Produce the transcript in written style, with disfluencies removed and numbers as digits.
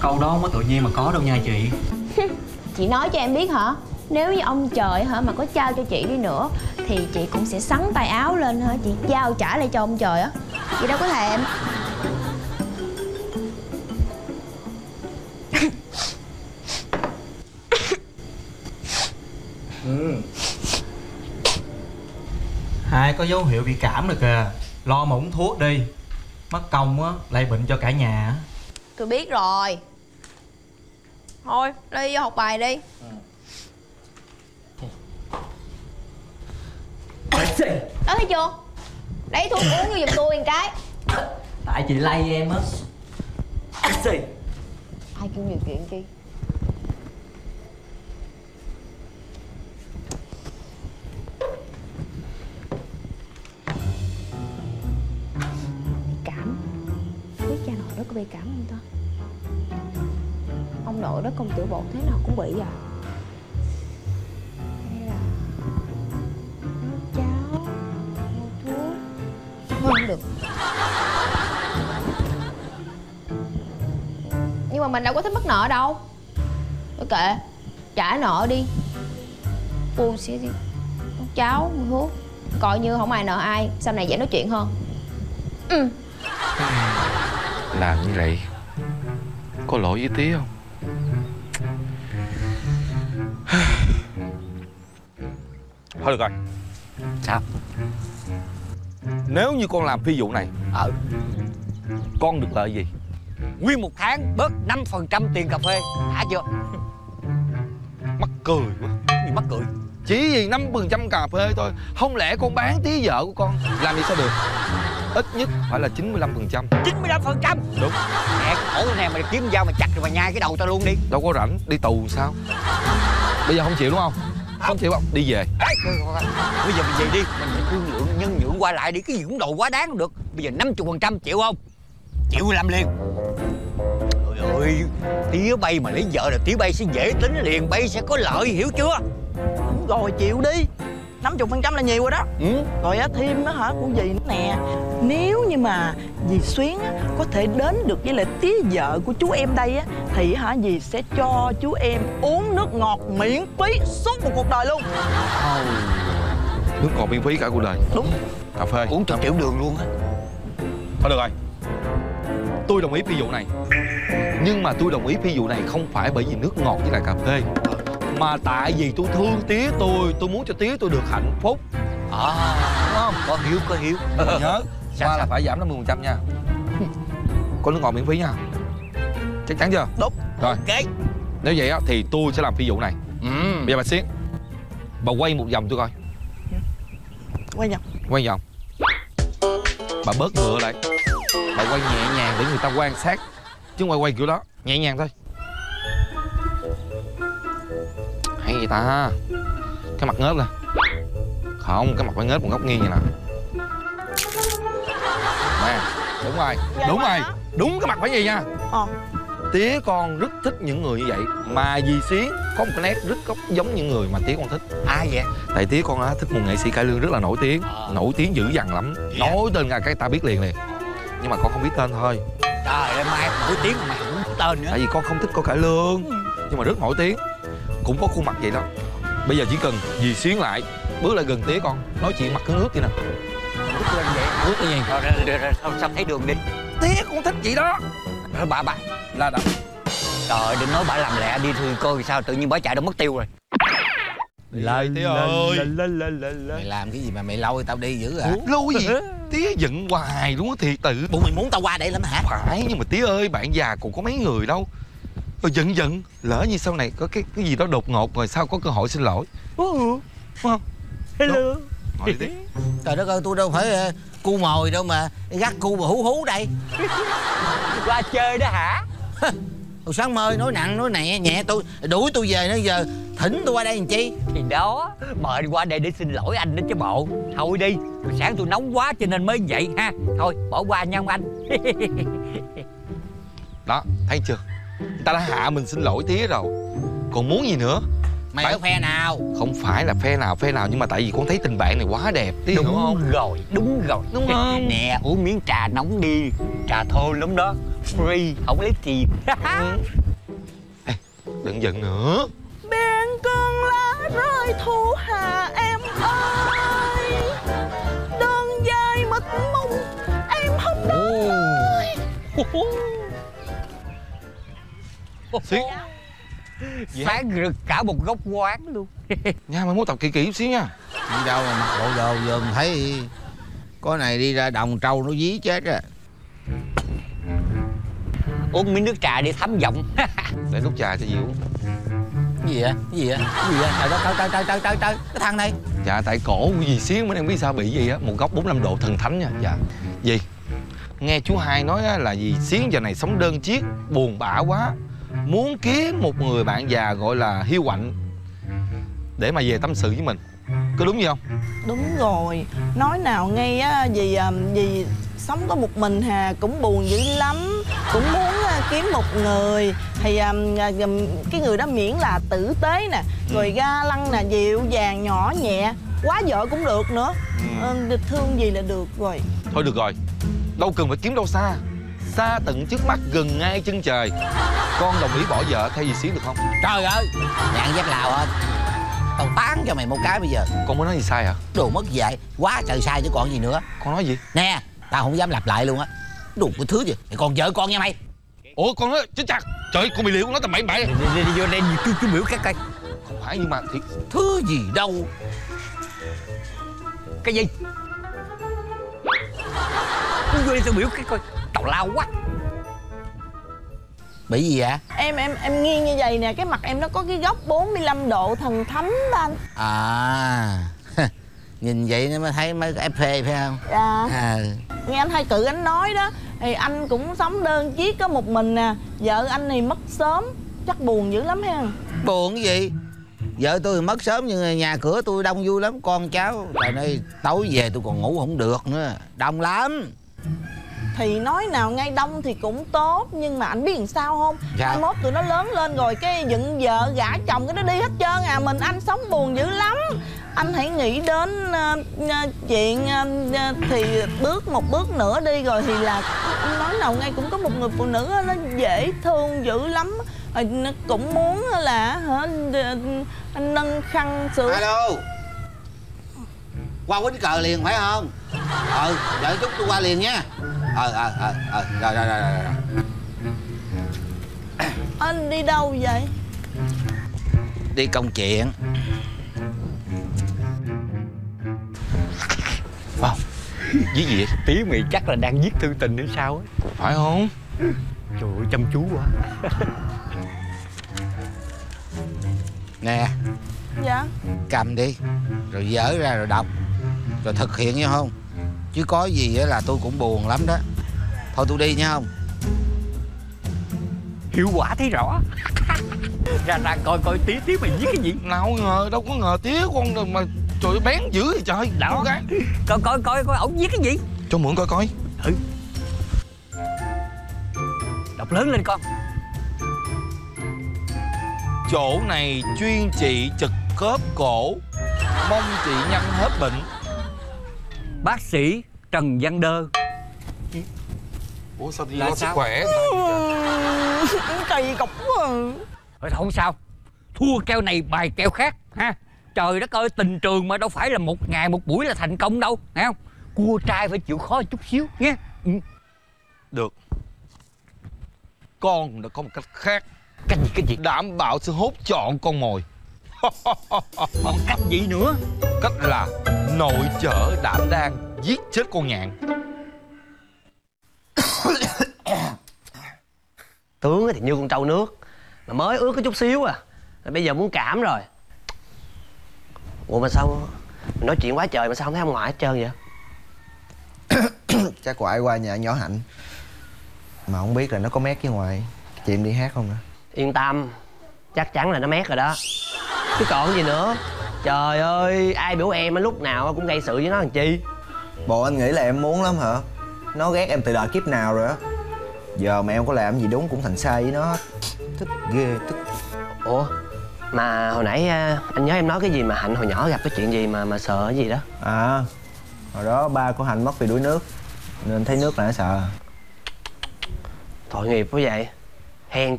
Câu đó không có tự nhiên mà có đâu nha chị. Chị nói cho em biết hả? Nếu như ông trời hả mà có trao cho chị đi nữa thì chị cũng sẽ xắn tay áo lên hả, chị giao trả lại cho ông trời á. Chị đâu có thèm. Hai có dấu hiệu bị cảm rồi kìa. Lo mà uống thuốc đi. Mất công á lại bệnh cho cả nhà á. Tôi biết rồi. Thôi đi vô học bài đi. Đó thấy chưa? Lấy thuốc uống vô giùm tôi một cái. Tại chị lay em á. Ai kêu nhiều chuyện chi. Bị cảm. Biết cha nội đó có bị cảm không ta? Ông nội đó công tử bột thế nào cũng bị à? Hay là nấu cháo, mua thuốc. Không được. Nhưng mà mình đâu có thích mắc nợ đâu. Thôi kệ, trả nợ đi. Cô sẽ đi nấu cháo, mua thuốc. Coi như không ai nợ ai, sau này dễ nói chuyện hơn. Làm như vậy có lỗi với tía không? Thôi được rồi. Sao? Nếu như con làm phi vụ này con được lợi gì? Nguyên một tháng bớt 5% tiền cà phê. Hả chưa? Mắc cười quá. Gì mắc cười? Chỉ vì 5% cà phê thôi. Không lẽ con bán tía vợ của con làm gì sao được? Ít nhất phải là 95%. 95%? Đúng. Mẹ khổ nè, mày kiếm dao mày chặt rồi mày nhai cái đầu tao luôn đi. Đâu có rảnh đi tù sao? Bây giờ không chịu đúng không? Không chịu không? Đi về. Bây giờ mình về đi. Mình thương lượng nhân nhượng qua lại đi. Cái gì cũng đồ quá đáng không được. Bây giờ 50% chịu không? Chịu làm liền. Trời ơi, tía bay mà lấy vợ là tía bay sẽ dễ tính liền. Bay sẽ có lợi, hiểu chưa? Đúng rồi, chịu đi. 50% là nhiều rồi đó. Rồi á, thêm á hả, của dì nữa nè. Nếu như mà dì Xuyến á, có thể đến được với lại tía vợ của chú em đây á, thì hả dì sẽ cho chú em uống nước ngọt miễn phí suốt một cuộc đời luôn. Nước ngọt miễn phí cả cuộc đời. Đúng. Cà phê Uống cho tiểu đường luôn á. Thôi được rồi. Tôi đồng ý phi vụ này. Nhưng mà tôi đồng ý phi vụ này không phải bởi vì nước ngọt với lại cà phê, mà tại vì tôi thương tía tôi muốn cho tía tôi được hạnh phúc. Đúng không? Có hiểu. Nhớ qua là phải giảm 50% nha. Có nước ngọt miễn phí nha. Chắc chắn chưa? Đúng. Rồi. Ok. Nếu vậy á thì tôi sẽ làm phi vụ này. Bây giờ bà Xuyến, bà quay một vòng tôi coi. Quay vòng. Quay vòng. Bà bớt ngựa lại. Bà quay nhẹ nhàng để người ta quan sát, chứ không quay kiểu đó. Nhẹ nhàng thôi. Hay vậy ta. Cái mặt ngớp nè. Không, cái mặt phải ngớp một góc nghiêng vậy nè. Nè, đúng rồi. Đúng rồi. Đúng cái mặt phải gì nha. Tía con rất thích những người như vậy. Mà dì Xuyến có một cái nét rất giống những người mà tía con thích. Ai vậy? Tại tía con á thích một nghệ sĩ cải lương rất là nổi tiếng. Nổi tiếng dữ dằn lắm. Nói tên ra cái ta biết liền. Nhưng mà con không biết tên thôi. Trời ơi, mai nổi tiếng mà mày không biết tên nữa. Tại vì con không thích coi cải lương. Nhưng mà rất nổi tiếng. Cũng có khuôn mặt vậy đó. Bây giờ chỉ cần dì Xuyến lại, bước lại gần tía con, nói chuyện mặt cứ nước vậy nè. Bước lên vậy. Bước cái gì? Rồi sao thấy đường đi. Tía con thích vậy đó. Rồi bà Là đập. Trời ơi, đừng nói bà làm lẹ đi thôi coi sao tự nhiên bà chạy đâu mất tiêu rồi. Tía ơi. Mày làm cái gì mà mày lôi tao đi dữ à? Lôi gì? Tía giận hoài luôn á, thiệt tự. Bộ mày muốn tao qua đây lắm hả? Phải, nhưng mà tía ơi, bạn già còn có mấy người đâu. Rồi giận lỡ như sau này có cái gì đó đột ngột rồi sao có cơ hội xin lỗi. Đúng không? Hello. Ngồi đi tía. Trời đất ơi, tôi đâu phải cu mồi đâu mà gắt cu mà hú đây. Qua chơi đó hả? Hồi sáng mơ nói nặng nói nhẹ tôi đuổi tôi về nữa, giờ thỉnh tôi qua đây làm chi? Thì đó, mời qua đây để xin lỗi anh đó chứ bộ. Thôi đi, rồi sáng tôi nóng quá cho nên mới vậy ha. Thôi bỏ qua nha ông anh. Đó, thấy chưa? Người ta đã hạ mình xin lỗi tía rồi. Còn muốn gì nữa? Mày ở phe nào? Không phải là phe nào nhưng mà tại vì con thấy tình bạn này quá đẹp, tía hiểu không? Đúng rồi. Đúng không? Nè, uống miếng trà nóng đi. Trà thơm lắm đó. Free, không lấy tiền. Ê, đừng giận nữa. Bên cơn lá rơi thu hà em ơi, đơn vai mịt mùng em không ơi. Xíu Sáng rực cả một góc quán luôn. nha, mai mốt tập kỹ kỹ chút xíu nha. Đi đâu mà mặc bộ đồ vừa thấy có này đi ra đồng trâu nó dí chết á. Uống miếng nước trà đi thấm giọng. Để nút trà cho dịu. Cái gì vậy? Cái gì vậy? Cái gì vậy? Trời, cái thằng này. Dạ tại cổ của dì Xíu mới đang biết sao bị gì á. Một góc 45 độ thần thánh nha. Dạ dì, nghe chú Hai nói á, là dì Xíu giờ này sống đơn chiếc, buồn bã quá, muốn kiếm một người bạn già gọi là hiu quạnh để mà về tâm sự với mình. Có đúng gì không? Đúng rồi, nói nào ngay á, vì sống có một mình hà cũng buồn dữ lắm, cũng muốn kiếm một người thì cái người đó miễn là tử tế nè, rồi ga lăng nè, dịu dàng nhỏ nhẹ, quá vợ cũng được nữa, thương gì là được rồi. Thôi được rồi, đâu cần phải kiếm đâu xa, xa tận trước mắt gần ngay chân trời. Con đồng ý bỏ vợ theo dì Xíu được không? Trời ơi, nhạn dép Lào hả? Tao tán cho mày một cái bây giờ. Con muốn nói gì sai hả? Đồ mất dạy, quá trời sai chứ còn gì nữa. Con nói gì? Nè, tao không dám lặp lại luôn á. Đồ cái thứ gì, mày còn vợ con nha mày. Ủa con nói chết chặt. Trời ơi, con bị liệu, con nói tầm bậy bậy. Đi vô đây chú biểu cái coi. Không phải nhưng mà thiệt. Thứ gì đâu. Cái gì? Chú vô đây tôi biểu cái coi. Tào lao quá. Bị gì vậy? Em nghiêng như vậy nè, cái mặt em nó có cái góc 45 độ thần thánh đó anh. À, nhìn vậy nó mới thấy mấy cái FP phải không? Dạ. À. Nghe anh Hai Cự anh nói đó, thì anh cũng sống đơn chiếc có một mình nè, vợ anh thì mất sớm, chắc buồn dữ lắm ha. Buồn cái gì? Vợ tôi thì mất sớm nhưng nhà cửa tôi đông vui lắm, con cháu. Trời ơi, tối về tôi còn ngủ không được nữa, đông lắm. Thì nói nào ngay đông thì cũng tốt, nhưng mà anh biết làm sao không? Dạ. Mai mốt tụi nó lớn lên rồi cái dựng vợ gả chồng cái nó đi hết trơn à, mình anh sống buồn dữ lắm. Anh hãy nghĩ đến chuyện thì bước một bước nữa đi, rồi thì là anh nói nào ngay cũng có một người phụ nữ nó dễ thương dữ lắm. Nó cũng muốn là anh nâng khăn sữa. Alo, qua quýnh cờ liền phải không? Đợi chút tôi qua liền nha. Rồi. Anh đi đâu vậy? Đi công chuyện. Wow, viết gì vậy? Tí mày chắc là đang viết thư tình hay sao á. Phải không? Trời ơi, chăm chú quá. Nè, Dạ. cầm đi, rồi dở ra rồi đọc, rồi thực hiện nha không? Chứ có gì á là tôi cũng buồn lắm đó. Thôi tôi đi nha không? Hiệu quả thấy rõ. ra coi tí mày viết cái gì. Nào ngờ, đâu có ngờ tía con rồi mà trời ơi, bén dữ vậy trời. Đó, coi ổng viết cái gì. Cho mượn coi. Ừ. Đọc lớn lên con. Chỗ này chuyên trị chật khớp cổ, mong chị nhanh hết bệnh. Bác sĩ Trần Văn Đơ. Ủa sao đi Là lo sức sao? khỏe Kỳ cục quá. Thôi không sao, thua keo này bài keo khác ha. Trời đất ơi, tình trường mà đâu phải là một ngày một buổi là thành công đâu, nghe không? Cua trai phải chịu khó chút xíu nghe. Được. Con đã có một cách khác. Cái gì? Đảm bảo sẽ hốt trọn con mồi. Còn cách gì nữa? Cách là nội trợ đảm đang giết chết con nhạn. Tướng thì như con trâu nước, mà mới ướt có chút xíu à, bây giờ muốn cảm rồi. Ủa mà sao mình nói chuyện quá trời mà sao không thấy ông ngoại hết trơn vậy? Chắc của ai qua nhà nhỏ Hạnh, mà không biết là nó có mét với ngoài chị em đi hát không nữa. Yên tâm, chắc chắn là nó mét rồi đó, chứ còn gì nữa. Trời ơi, ai biểu em lúc nào cũng gây sự với nó làm chi. Bộ anh nghĩ là em muốn lắm hả? Nó ghét em từ đời kiếp nào rồi á. Giờ mà em có làm gì đúng cũng thành sai với nó. Tức ghê, tức. Ủa mà hồi nãy anh nhớ em nói cái gì mà Hạnh hồi nhỏ gặp cái chuyện gì mà sợ cái gì đó. À, hồi đó ba của Hạnh mất vì đuối nước nên thấy nước là nó sợ. Tội nghiệp quá vậy. Hèn